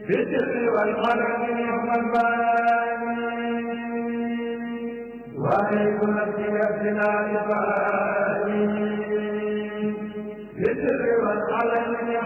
بالسر والقلم يوم الباني وعليكم نفسي نفسنا لفاني